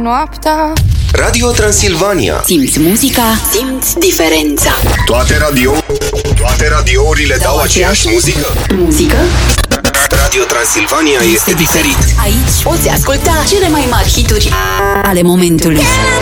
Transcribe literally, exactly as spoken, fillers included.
Noaptea. Radio Transilvania. Simți muzica, simți diferența. Toate radio, toate radiourile dau, dau aceeași muzică. Muzică? Radio Transilvania este diferit. Aici poți asculta cele mai mari hituri ale momentului.